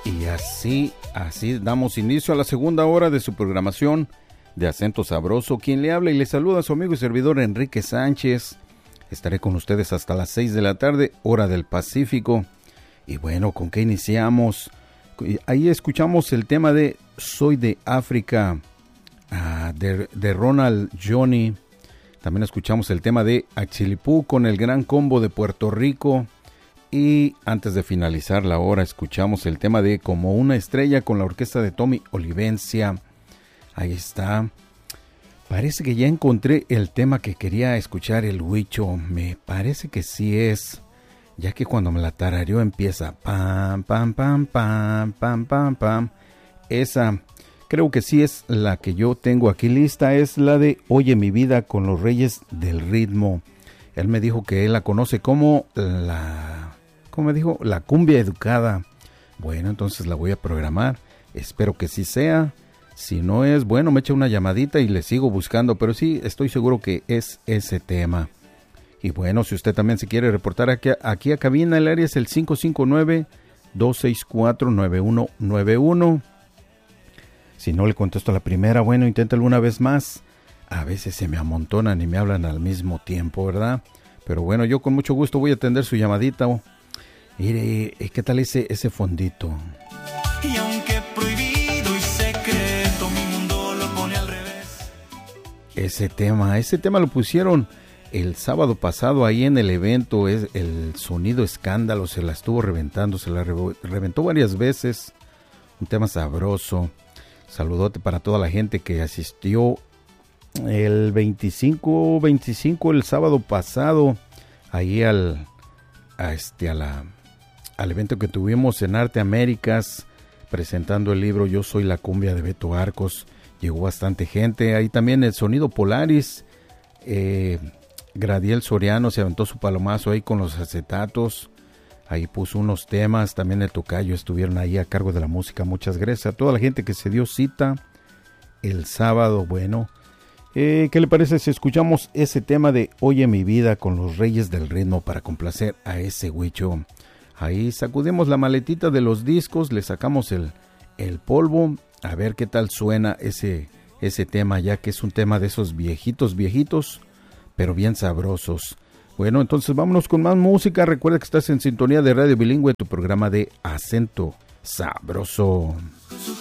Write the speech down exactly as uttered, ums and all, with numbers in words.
Y así, así damos inicio a la segunda hora de su programación de Acento Sabroso. Quien le habla y le saluda a su amigo y servidor Enrique Sánchez. Estaré con ustedes hasta las seis de la tarde, hora del Pacífico. Y bueno, ¿con qué iniciamos? Ahí escuchamos el tema de Soy de África, uh, de, de Ronald Johnny. También escuchamos el tema de Achilipú con el Gran Combo de Puerto Rico. Y antes de finalizar la hora, escuchamos el tema de Como una estrella con la orquesta de Tommy Olivencia. Ahí está. Parece que ya encontré el tema que quería escuchar el Huicho. Me parece que sí es, ya que cuando me la tarareó empieza pam, pam, pam, pam, pam, pam, pam. Esa creo que sí es la que yo tengo aquí lista. Es la de Oye mi vida con los Reyes del Ritmo. Él me dijo que él la conoce como la... ¿Cómo me dijo? La cumbia educada. Bueno, entonces la voy a programar. Espero que sí sea. Si no es, bueno, me echa una llamadita y le sigo buscando. Pero sí, estoy seguro que es ese tema. Y bueno, si usted también se quiere reportar aquí, aquí a cabina, el área es el cinco cinco nueve, dos seis cuatro, nueve uno nueve uno. Si no le contesto a la primera, bueno, inténtalo una vez más. A veces se me amontonan y me hablan al mismo tiempo, ¿verdad? Pero bueno, yo con mucho gusto voy a atender su llamadita. Mire, ¿qué tal ese, ese fondito? Y aunque prohibido y secreto, mi mundo lo pone al revés. Ese tema, ese tema lo pusieron el sábado pasado ahí en el evento. Es el Sonido Escándalo, se la estuvo reventando, se la re- reventó varias veces. Un tema sabroso. Saludote para toda la gente que asistió el veinticinco, veinticinco, el sábado pasado, ahí al, a este, a la, al evento que tuvimos en Arte Américas, presentando el libro Yo Soy la Cumbia de Beto Arcos. Llegó bastante gente. Ahí también el Sonido Polaris, eh, Gradiel Soriano se aventó su palomazo ahí con los acetatos. Ahí puso unos temas. También el Tocayo estuvieron ahí a cargo de la música. Muchas gracias a toda la gente que se dio cita el sábado. Bueno, Eh, ¿qué le parece si escuchamos ese tema de Oye mi vida con los Reyes del Ritmo para complacer a ese Huicho? Ahí sacudimos la maletita de los discos, le sacamos el, el polvo, a ver qué tal suena ese, ese tema, ya que es un tema de esos viejitos, viejitos, pero bien sabrosos. Bueno, entonces vámonos con más música. Recuerda que estás en sintonía de Radio Bilingüe, tu programa de Acento Sabroso. Su